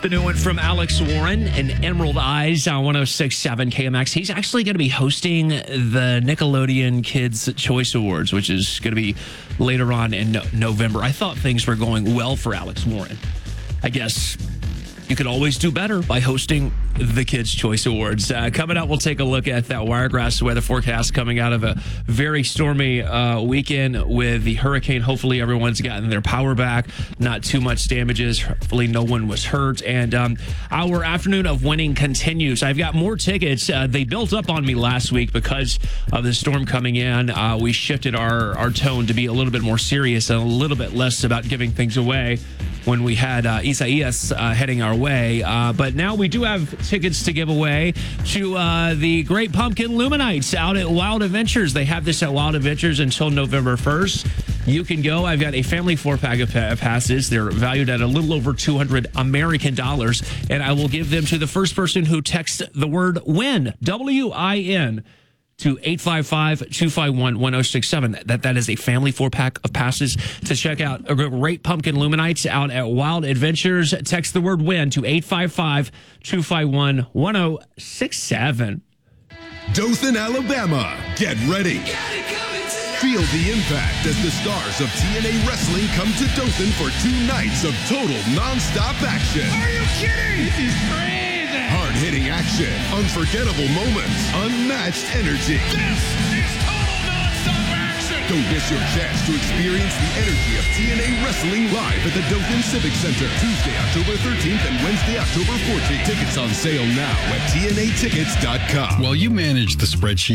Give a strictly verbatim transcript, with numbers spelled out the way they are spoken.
The new one from Alex Warren and Emerald Eyes on one oh six point seven K M X. He's actually going to be hosting the Nickelodeon Kids' Choice Awards, which is going to be later on in no- November. I thought things were going well for Alex Warren. I guess you could always do better by hosting the Kids' Choice Awards. Uh, coming up, we'll take a look at that Wiregrass weather forecast coming out of a very stormy uh, weekend with the hurricane. Hopefully, everyone's gotten their power back. Not too much damages. Hopefully, no one was hurt. And um, our afternoon of winning continues. I've got more tickets. Uh, they built up on me last week because of the storm coming in. Uh, we shifted our, our tone to be a little bit more serious and a little bit less about giving things away when we had uh, Isaias uh, heading our way. Uh, but now we do have tickets to give away to uh, the Great Pumpkin Luminites out at Wild Adventures. They have this at Wild Adventures until November first. You can go. I've got a family four-pack of pa- passes. They're valued at a little over two hundred American dollars, and I will give them to the first person who texts the word WIN, W I N, to eight five five, two five one, one oh six seven. That, that is a family four-pack of passes to check out a Great Pumpkin Luminites out at Wild Adventures. Text the word WIN to eight five five, two five one, one oh six seven. Dothan, Alabama. Get ready. Feel the impact as the stars of T N A Wrestling come to Dothan for two nights of total nonstop action. Are you kidding? This is crazy. Hard-hitting action, unforgettable moments, unmatched energy. This is total nonstop action. Don't miss your chance to experience the energy of T N A Wrestling live at the Dothan Civic Center, Tuesday, October thirteenth and Wednesday, October fourteenth. Tickets on sale now at T N A tickets dot com. While you manage the spreadsheet